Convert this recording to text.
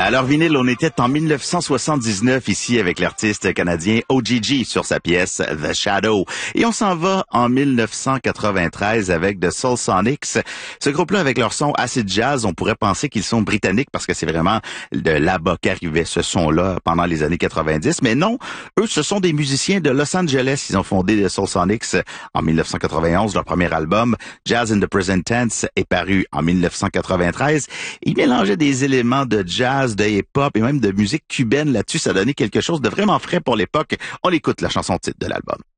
À leur vinyle, on était en 1979 ici avec l'artiste canadien OGG sur sa pièce The Shadow. Et on s'en va en 1993 avec The Soul Sonics. Ce groupe-là, avec leur son acid jazz, on pourrait penser qu'ils sont britanniques parce que c'est vraiment de là-bas qu'arrivait ce son-là pendant les années 90. Mais non, eux, ce sont des musiciens de Los Angeles. Ils ont fondé The Soul Sonics en 1991. Leur premier album, Jazz in the Present Tense, est paru en 1993. Ils mélangeaient des éléments de jazz, de hip-hop et même de musique cubaine là-dessus. Ça donnait quelque chose de vraiment frais pour l'époque. On écoute la chanson titre de l'album.